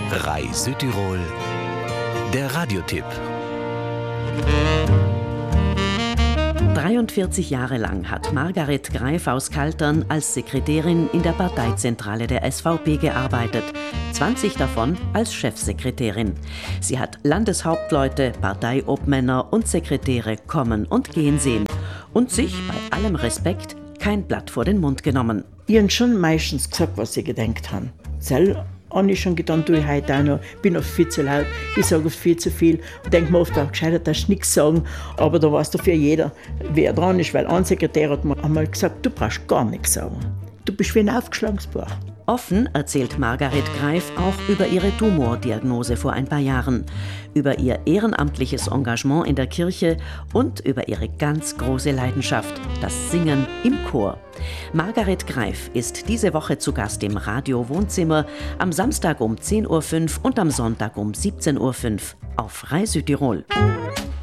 RAI Südtirol, der Radiotipp. 43 Jahre lang hat Margaret Greif aus Kaltern als Sekretärin in der Parteizentrale der SVP gearbeitet, 20 davon als Chefsekretärin. Sie hat Landeshauptleute, Parteiobmänner und Sekretäre kommen und gehen sehen und sich bei allem Respekt kein Blatt vor den Mund genommen. Ich habe schon meistens gesagt, was ich gedacht habe. Selber habe ich schon gedacht, tue ich heute auch noch. Ich bin oft viel zu laut, ich sage oft viel zu viel. Ich denke mir oft, gescheiter darfst du nichts sagen. Aber da weiß dafür jeder, wer dran ist. Weil ein Sekretär hat mir einmal gesagt, du brauchst gar nichts sagen. Du bist wie ein aufgeschlagenes Buch. Offen erzählt Margaret Greif auch über ihre Tumordiagnose vor ein paar Jahren, über ihr ehrenamtliches Engagement in der Kirche und über ihre ganz große Leidenschaft, das Singen im Chor. Margaret Greif ist diese Woche zu Gast im Radio Wohnzimmer, am Samstag um 10.05 Uhr und am Sonntag um 17.05 Uhr auf RAI Südtirol.